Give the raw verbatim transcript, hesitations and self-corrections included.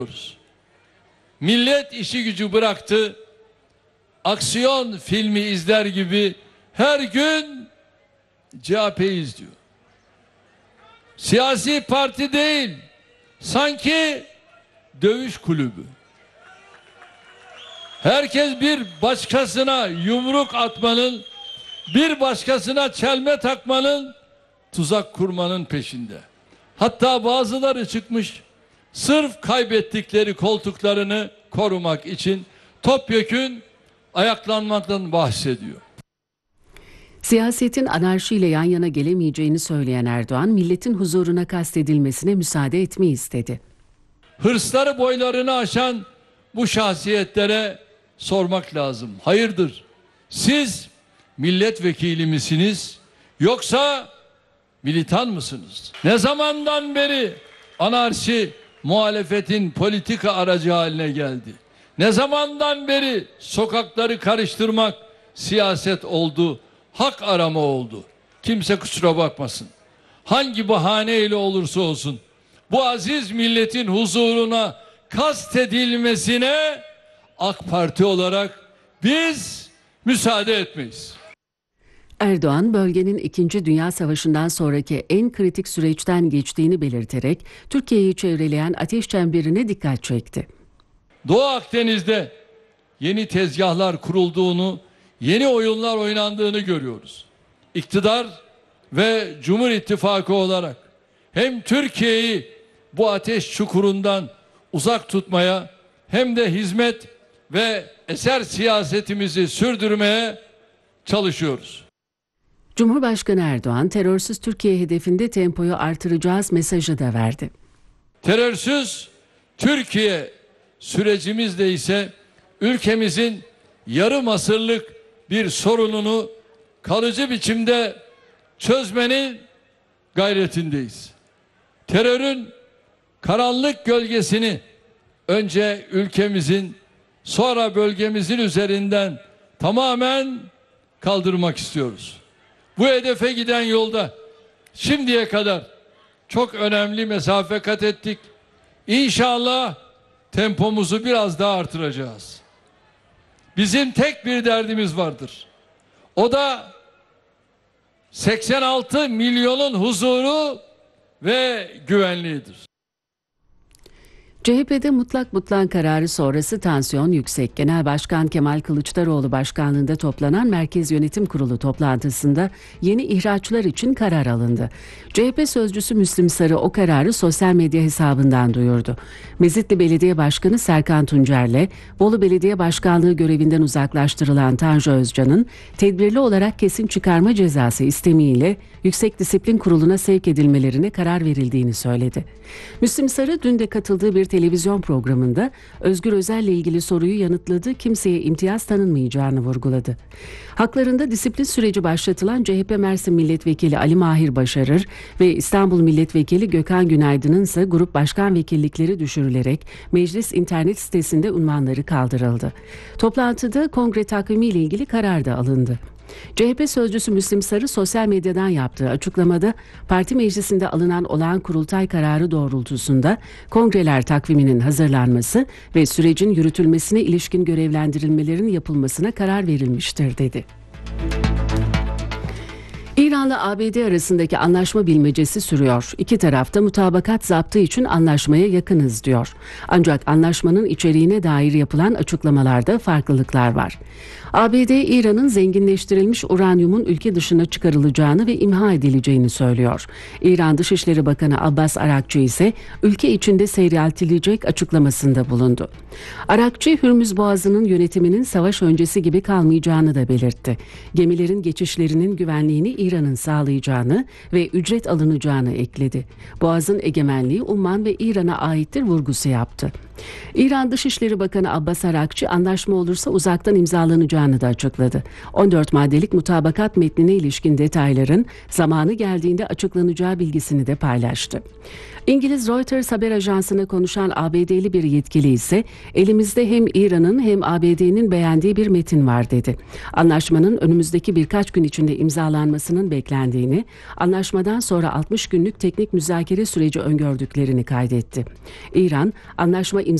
Millet işi gücü bıraktı, aksiyon filmi izler gibi her gün C H P'yi izliyor. Siyasi parti değil, sanki dövüş kulübü. Herkes bir başkasına yumruk atmanın, bir başkasına çelme takmanın, tuzak kurmanın peşinde. Hatta bazıları çıkmış, sırf kaybettikleri koltuklarını korumak için topyekün ayaklanmaktan bahsediyor. Siyasetin anarşiyle yan yana gelemeyeceğini söyleyen Erdoğan, milletin huzuruna kastedilmesine müsaade etmeyiz dedi. Hırsları boylarını aşan bu şahsiyetlere sormak lazım. Hayırdır? Siz milletvekili misiniz yoksa militan mısınız? Ne zamandan beri anarşi muhalefetin politika aracı haline geldi? Ne zamandan beri sokakları karıştırmak siyaset oldu, hak arama oldu? Kimse kusura bakmasın. Hangi bahaneyle olursa olsun bu aziz milletin huzuruna kastedilmesine AK Parti olarak biz müsaade etmeyiz. Erdoğan, bölgenin İkinci Dünya Savaşı'ndan sonraki en kritik süreçten geçtiğini belirterek Türkiye'yi çevreleyen ateş çemberine dikkat çekti. Doğu Akdeniz'de yeni tezgahlar kurulduğunu, yeni oyunlar oynandığını görüyoruz. İktidar ve Cumhur İttifakı olarak hem Türkiye'yi bu ateş çukurundan uzak tutmaya hem de hizmet ve eser siyasetimizi sürdürmeye çalışıyoruz. Cumhurbaşkanı Erdoğan, terörsüz Türkiye hedefinde tempoyu artıracağız mesajı da verdi. Terörsüz Türkiye sürecimizde ise ülkemizin yarım asırlık bir sorununu kalıcı biçimde çözmenin gayretindeyiz. Terörün karanlık gölgesini önce ülkemizin, sonra bölgemizin üzerinden tamamen kaldırmak istiyoruz. Bu hedefe giden yolda şimdiye kadar çok önemli mesafe kat ettik. İnşallah tempomuzu biraz daha artıracağız. Bizim tek bir derdimiz vardır. O da seksen altı milyonun huzuru ve güvenliğidir. C H P'de mutlak butlan kararı sonrası tansiyon yüksek. Genel Başkan Kemal Kılıçdaroğlu başkanlığında toplanan Merkez Yönetim Kurulu toplantısında yeni ihraçlar için karar alındı. C H P sözcüsü Müslim Sarı o kararı sosyal medya hesabından duyurdu. Mezitli Belediye Başkanı Serkan Tuncer'le Bolu Belediye Başkanlığı görevinden uzaklaştırılan Tanju Özcan'ın tedbirli olarak kesin çıkarma cezası istemiyle Yüksek Disiplin Kurulu'na sevk edilmelerine karar verildiğini söyledi. Müslim Sarı dün de katıldığı bir televizyon programında Özgür Özel'le ilgili soruyu yanıtladı, kimseye imtiyaz tanınmayacağını vurguladı. Haklarında disiplin süreci başlatılan C H P Mersin Milletvekili Ali Mahir Başarır ve İstanbul Milletvekili Gökhan Günaydın'ın ise grup başkan vekillikleri düşürülerek meclis internet sitesinde unvanları kaldırıldı. Toplantıda kongre takvimiyle ilgili karar da alındı. C H P sözcüsü Müslim Sarı sosyal medyadan yaptığı açıklamada parti meclisinde alınan olağan kurultay kararı doğrultusunda kongreler takviminin hazırlanması ve sürecin yürütülmesine ilişkin görevlendirilmelerin yapılmasına karar verilmiştir dedi. İran'la A B D arasındaki anlaşma bilmecesi sürüyor. İki taraf da mutabakat zaptı için anlaşmaya yakınız diyor. Ancak anlaşmanın içeriğine dair yapılan açıklamalarda farklılıklar var. A B D, İran'ın zenginleştirilmiş uranyumun ülke dışına çıkarılacağını ve imha edileceğini söylüyor. İran Dışişleri Bakanı Abbas Arakçı ise ülke içinde seyreltilecek açıklamasında bulundu. Arakçı, Hürmüz Boğazı'nın yönetiminin savaş öncesi gibi kalmayacağını da belirtti. Gemilerin geçişlerinin güvenliğini İran'ın sağlayacağını ve ücret alınacağını ekledi. Boğaz'ın egemenliği Umman ve İran'a aittir vurgusu yaptı. İran Dışişleri Bakanı Abbas Arakçı, anlaşma olursa uzaktan imzalanacağını da açıkladı. on dört maddelik mutabakat metnine ilişkin detayların zamanı geldiğinde açıklanacağı bilgisini de paylaştı. İngiliz Reuters haber ajansına konuşan A B D'li bir yetkili ise elimizde hem İran'ın hem A B D'nin beğendiği bir metin var dedi. Anlaşmanın önümüzdeki birkaç gün içinde imzalanmasının beklendiğini, anlaşmadan sonra altmış günlük teknik müzakere süreci öngördüklerini kaydetti. İran, anlaşma